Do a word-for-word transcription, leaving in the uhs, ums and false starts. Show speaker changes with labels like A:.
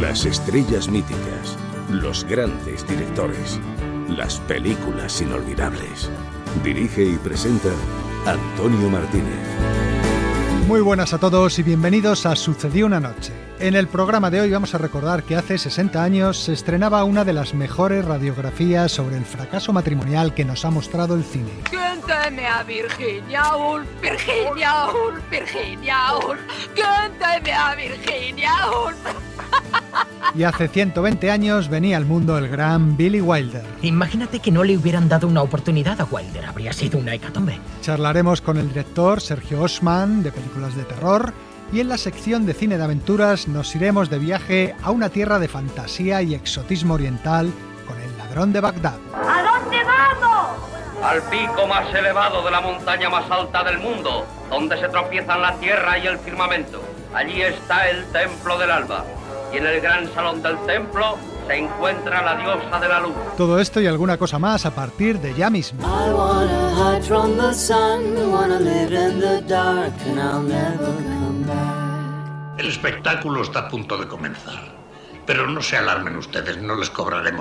A: Las estrellas míticas, los grandes directores, las películas inolvidables. Dirige y presenta Antonio Martínez.
B: Muy buenas a todos y bienvenidos a Sucedió una noche. En el programa de hoy vamos a recordar que hace sesenta años se estrenaba una de las mejores radiografías sobre el fracaso matrimonial que nos ha mostrado el cine.
C: Cántame a Virginia Woolf, Virginia Woolf, Virginia Woolf. Cántame a Virginia Woolf.
B: Y hace ciento veinte años venía al mundo el gran Billy Wilder.
D: Imagínate que no le hubieran dado una oportunidad a Wilder, habría sido una hecatombe.
B: Charlaremos con el director Sergio Oshman de películas de terror y en la sección de cine de aventuras nos iremos de viaje a una tierra de fantasía y exotismo oriental con El ladrón de Bagdad.
E: ¿A dónde vamos?
F: Al pico más elevado de la montaña más alta del mundo, donde se tropiezan la tierra y el firmamento. Allí está el Templo del Alba. Y en el gran salón del templo se encuentra la diosa de la luz.
B: Todo esto y alguna cosa más a partir de ya mismo.
G: El espectáculo está a punto de comenzar. Pero no se alarmen ustedes, no les cobraremos